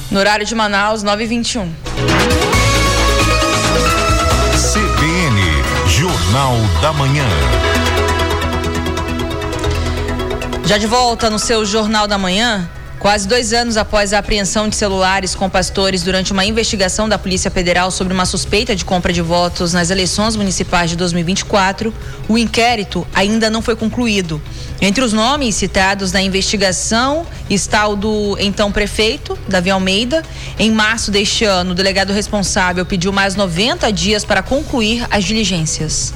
No horário de Manaus, 9h21. CBN, Jornal da Manhã. Já de volta no seu Jornal da Manhã, quase 2 anos após a apreensão de celulares com pastores durante uma investigação da Polícia Federal sobre uma suspeita de compra de votos nas eleições municipais de 2024, o inquérito ainda não foi concluído. Entre os nomes citados na investigação está o do então prefeito, Davi Almeida. Em março deste ano, o delegado responsável pediu mais 90 dias para concluir as diligências.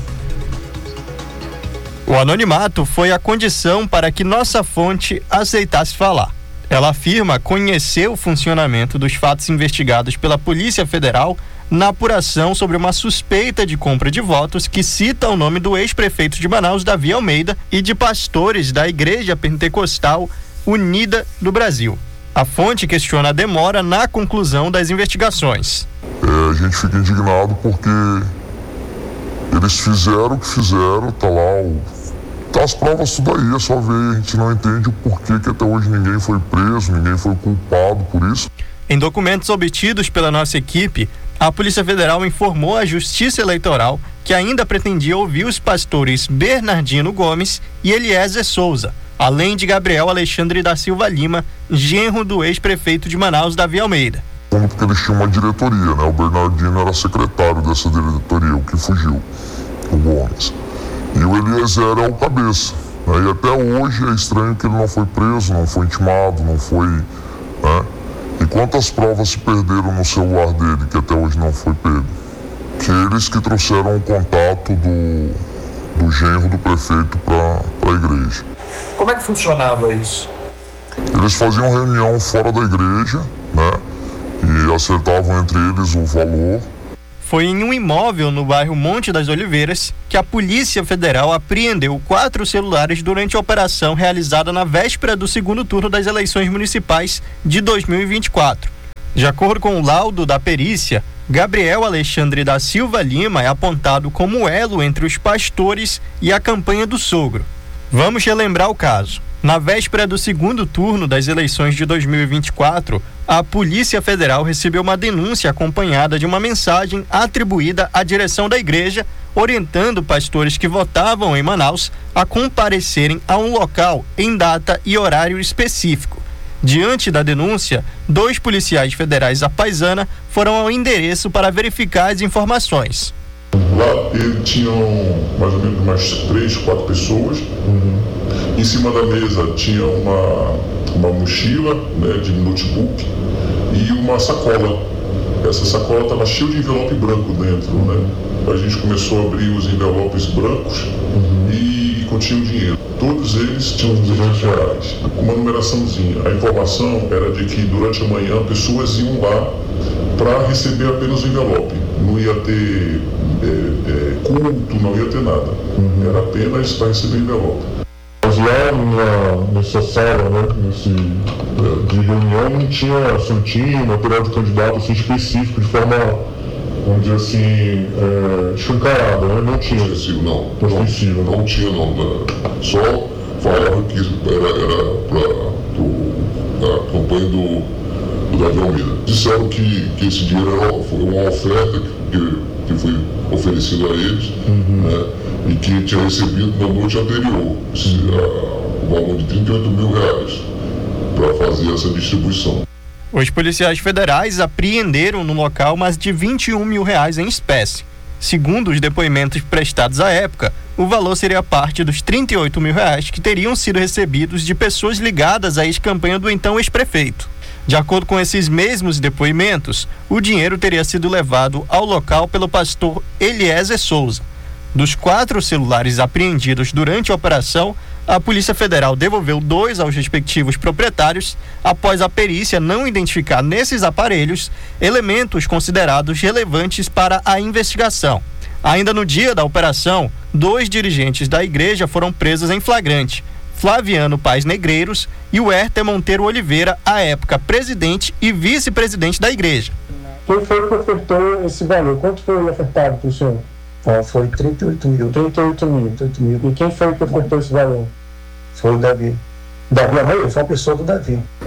O anonimato foi a condição para que nossa fonte aceitasse falar. Ela afirma conhecer o funcionamento dos fatos investigados pela Polícia Federal na apuração sobre uma suspeita de compra de votos que cita o nome do ex-prefeito de Manaus, Davi Almeida, e de pastores da Igreja Pentecostal Unida do Brasil. A fonte questiona a demora na conclusão das investigações. A gente fica indignado porque eles fizeram o que fizeram, tá lá as provas tudo aí, é só ver, a gente não entende o porquê que até hoje ninguém foi preso, ninguém foi culpado por isso. Em documentos obtidos pela nossa equipe, a Polícia Federal informou à Justiça Eleitoral que ainda pretendia ouvir os pastores Bernardino Gomes e Eliezer Souza, além de Gabriel Alexandre da Silva Lima, genro do ex-prefeito de Manaus, Davi Almeida. Porque eles tinham uma diretoria, né? O Bernardino era secretário dessa diretoria, o que fugiu, o Gomes. E o Eliezer é o cabeça, né? E até hoje é estranho que ele não foi preso, não foi intimado, não foi, né? E quantas provas se perderam no celular dele, que até hoje não foi pego? Que eles que trouxeram o contato do genro do prefeito para a igreja. Como é que funcionava isso? Eles faziam reunião fora da igreja, né? E acertavam entre eles o valor. Foi em um imóvel no bairro Monte das Oliveiras que a Polícia Federal apreendeu 4 celulares durante a operação realizada na véspera do segundo turno das eleições municipais de 2024. De acordo com o laudo da perícia, Gabriel Alexandre da Silva Lima é apontado como elo entre os pastores e a campanha do sogro. Vamos relembrar o caso. Na véspera do segundo turno das eleições de 2024, a Polícia Federal recebeu uma denúncia acompanhada de uma mensagem atribuída à direção da igreja, orientando pastores que votavam em Manaus a comparecerem a um local em data e horário específico. Diante da denúncia, 2 policiais federais da Paisana foram ao endereço para verificar as informações. Lá tinham mais ou menos umas 3, 4 pessoas. Em cima da mesa tinha uma mochila, né, de notebook e uma sacola. Essa sacola estava cheia de envelope branco dentro, né? A gente começou a abrir os envelopes brancos e continha o dinheiro. Todos eles tinham R$200, com uma numeraçãozinha. A informação era de que durante a manhã pessoas iam lá para receber apenas o envelope. Não ia ter culto, não ia ter nada. Era apenas para receber o envelope. Mas lá nessa sala, né, de reunião, não tinha material de candidato assim, específico, de forma, vamos dizer assim, escancarada, né? Não tinha. Extensivo, não. Extensivo, não tinha, não. Só falava que era para a campanha do Davi Almeida. Disseram que esse dinheiro foi uma oferta que foi oferecida a eles, né? E que tinha recebido na noite anterior o valor de R$38 mil para fazer essa distribuição. Os policiais federais apreenderam no local mais de R$21 mil em espécie. Segundo os depoimentos prestados à época, o valor seria parte dos R$38 mil que teriam sido recebidos de pessoas ligadas à ex-campanha do então ex-prefeito. De acordo com esses mesmos depoimentos, o dinheiro teria sido levado ao local pelo pastor Eliezer Souza. Dos 4 celulares apreendidos durante a operação, a Polícia Federal devolveu 2 aos respectivos proprietários após a perícia não identificar nesses aparelhos elementos considerados relevantes para a investigação. Ainda no dia da operação, 2 dirigentes da igreja foram presos em flagrante: Flaviano Paz Negreiros e o Herter Monteiro Oliveira, à época presidente e vice-presidente da igreja. Quem foi que ofertou esse valor? Quanto foi ofertado para o senhor? Foi 38 mil. 38 mil. E quem foi que ofertou esse valor? Foi o Davi. Davi Almeida foi uma pessoa do Davi.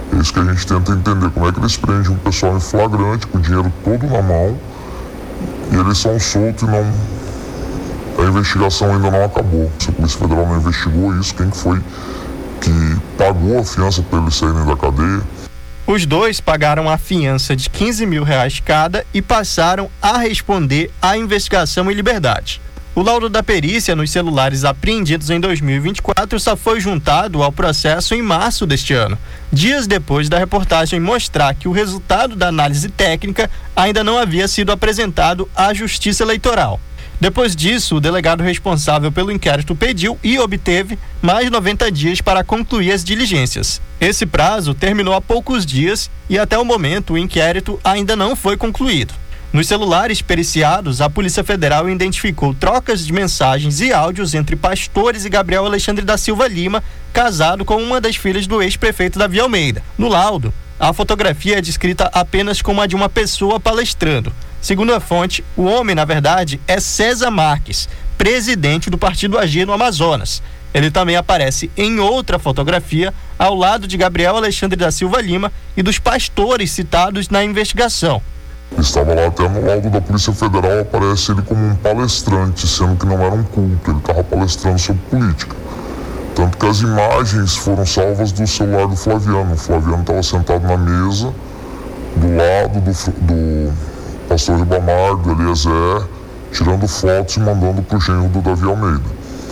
É isso que a gente tenta entender, como é que eles prendem um pessoal em flagrante, com o dinheiro todo na mão, e eles são soltos e a investigação ainda não acabou. Se a Polícia Federal não investigou isso, quem foi que pagou a fiança para eles saírem da cadeia? Os dois pagaram a fiança de R$15 mil cada e passaram a responder à investigação em liberdade. O laudo da perícia nos celulares apreendidos em 2024 só foi juntado ao processo em março deste ano, dias depois da reportagem mostrar que o resultado da análise técnica ainda não havia sido apresentado à Justiça Eleitoral. Depois disso, o delegado responsável pelo inquérito pediu e obteve mais 90 dias para concluir as diligências. Esse prazo terminou há poucos dias e até o momento o inquérito ainda não foi concluído. Nos celulares periciados, a Polícia Federal identificou trocas de mensagens e áudios entre pastores e Gabriel Alexandre da Silva Lima, casado com uma das filhas do ex-prefeito Davi Almeida. No laudo, a fotografia é descrita apenas como a de uma pessoa palestrando. Segundo a fonte, o homem, na verdade, é César Marques, presidente do Partido AG no Amazonas. Ele também aparece em outra fotografia ao lado de Gabriel Alexandre da Silva Lima e dos pastores citados na investigação. Estava lá até no laudo da Polícia Federal, aparece ele como um palestrante, sendo que não era um culto, ele estava palestrando sobre política. Tanto que as imagens foram salvas do celular do Flaviano. O Flaviano estava sentado na mesa, do lado do pastor Ribamar, do Eliezer, tirando fotos e mandando para o genro do Davi Almeida.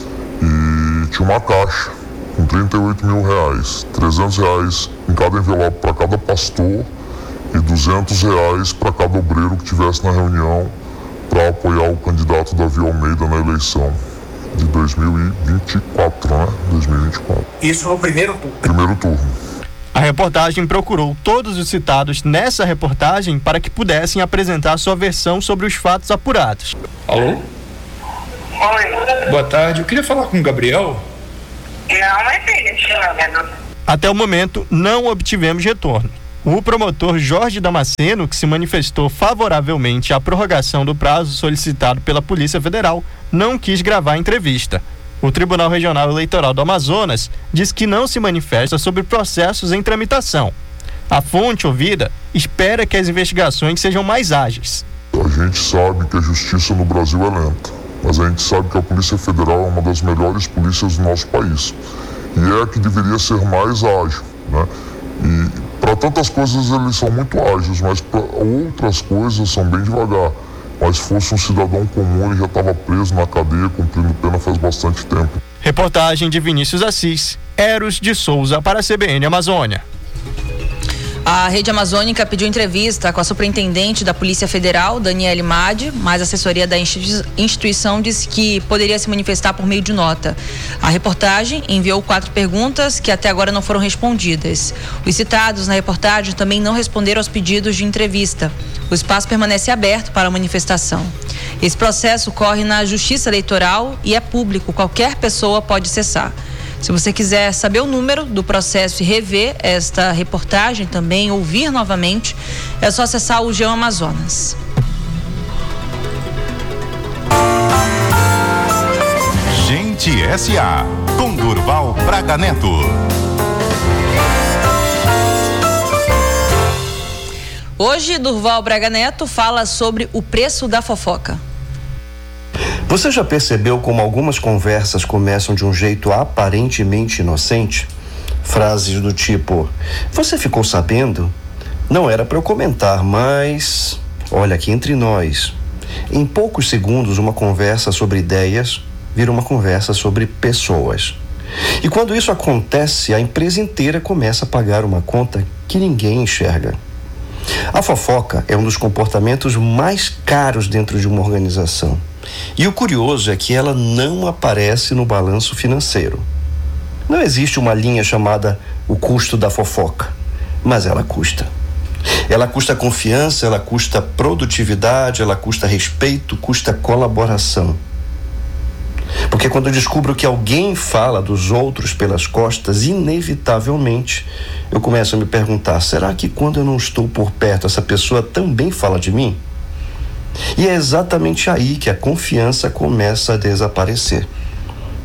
E tinha uma caixa com R$38 mil, R$300 em cada envelope para cada pastor e R$200 para cada obreiro que tivesse na reunião para apoiar o candidato Davi Almeida na eleição de 2024, né? 2024. Isso no primeiro turno? Primeiro turno. A reportagem procurou todos os citados nessa reportagem para que pudessem apresentar sua versão sobre os fatos apurados. Alô? Oi. Boa tarde, eu queria falar com o Gabriel. Não, é dele, Até o momento, não obtivemos retorno. O promotor Jorge Damasceno, que se manifestou favoravelmente à prorrogação do prazo solicitado pela Polícia Federal, não quis gravar a entrevista. O Tribunal Regional Eleitoral do Amazonas diz que não se manifesta sobre processos em tramitação. A fonte ouvida espera que as investigações sejam mais ágeis. A gente sabe que a justiça no Brasil é lenta, mas a gente sabe que a Polícia Federal é uma das melhores polícias do nosso país. E é a que deveria ser mais ágil, né? E para tantas coisas eles são muito ágeis, mas para outras coisas são bem devagar. Mas se fosse um cidadão comum, ele já estava preso na cadeia, cumprindo pena faz bastante tempo. Reportagem de Vinícius Assis, Eros de Souza para a CBN Amazônia. A Rede Amazônica pediu entrevista com a superintendente da Polícia Federal, Daniele Madi, mas a assessoria da instituição disse que poderia se manifestar por meio de nota. A reportagem enviou 4 perguntas que até agora não foram respondidas. Os citados na reportagem também não responderam aos pedidos de entrevista. O espaço permanece aberto para a manifestação. Esse processo corre na Justiça Eleitoral e é público, qualquer pessoa pode acessar. Se você quiser saber o número do processo e rever esta reportagem também, ouvir novamente, é só acessar o G1 Amazonas. Gente S.A. com Durval Braga Neto. Hoje, Durval Braga Neto fala sobre o preço da fofoca. Você já percebeu como algumas conversas começam de um jeito aparentemente inocente? Frases do tipo: você ficou sabendo? Não era para eu comentar, mas... olha, aqui entre nós. Em poucos segundos, uma conversa sobre ideias vira uma conversa sobre pessoas. E quando isso acontece, a empresa inteira começa a pagar uma conta que ninguém enxerga. A fofoca é um dos comportamentos mais caros dentro de uma organização. E o curioso é que ela não aparece no balanço financeiro. Não existe uma linha chamada o custo da fofoca, mas ela custa. Ela custa confiança, ela custa produtividade, ela custa respeito, custa colaboração. Porque quando eu descubro que alguém fala dos outros pelas costas, inevitavelmente eu começo a me perguntar: será que quando eu não estou por perto, essa pessoa também fala de mim? E é exatamente aí que a confiança começa a desaparecer.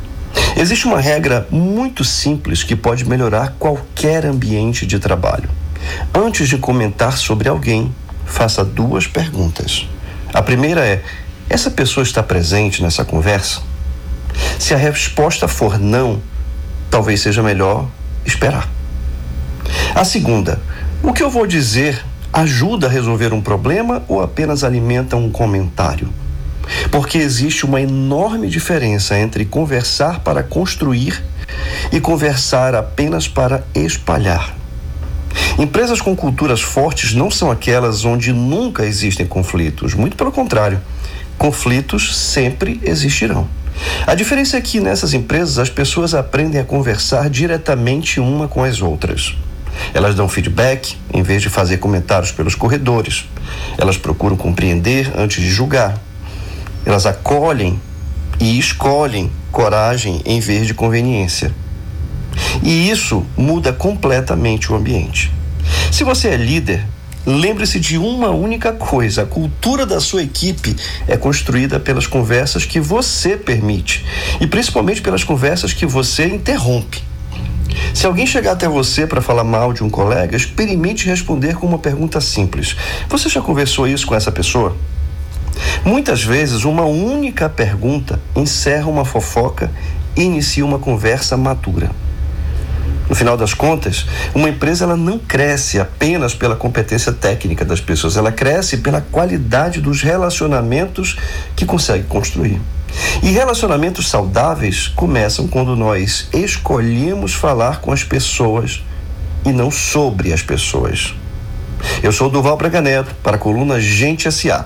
Existe uma regra muito simples que pode melhorar qualquer ambiente de trabalho. Antes de comentar sobre alguém, faça 2 perguntas. A primeira é: essa pessoa está presente nessa conversa? Se a resposta for não, talvez seja melhor esperar. A segunda: o que eu vou dizer ajuda a resolver um problema ou apenas alimenta um comentário? Porque existe uma enorme diferença entre conversar para construir e conversar apenas para espalhar. Empresas com culturas fortes não são aquelas onde nunca existem conflitos. Muito pelo contrário, conflitos sempre existirão. A diferença é que nessas empresas as pessoas aprendem a conversar diretamente uma com as outras. Elas dão feedback em vez de fazer comentários pelos corredores. Elas procuram compreender antes de julgar. Elas acolhem e escolhem coragem em vez de conveniência. E isso muda completamente o ambiente. Se você é líder, lembre-se de uma única coisa: a cultura da sua equipe é construída pelas conversas que você permite e principalmente pelas conversas que você interrompe. Se alguém chegar até você para falar mal de um colega, experimente responder com uma pergunta simples: você já conversou isso com essa pessoa? Muitas vezes, uma única pergunta encerra uma fofoca e inicia uma conversa madura. No final das contas, uma empresa ela não cresce apenas pela competência técnica das pessoas, ela cresce pela qualidade dos relacionamentos que consegue construir. E relacionamentos saudáveis começam quando nós escolhemos falar com as pessoas e não sobre as pessoas. Eu sou o Durval Braga Neto, para a coluna Gente S.A.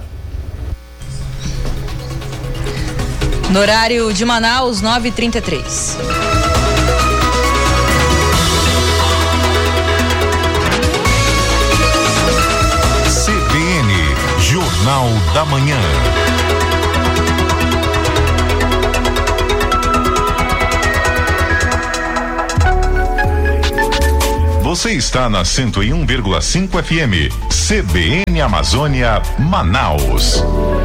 No horário de Manaus, 9h33. CBN, Jornal da Manhã. Você está na 101,5 FM, CBN Amazônia, Manaus.